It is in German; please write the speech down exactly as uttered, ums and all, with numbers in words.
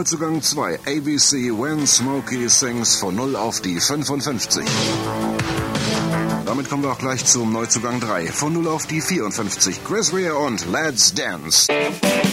Neuzugang zwei, A B C When Smokey Sings von null auf die fünfundfünfzig. Damit kommen wir auch gleich zum Neuzugang drei, von null auf die vierundfünfzig, Chris Rea und Let's Dance.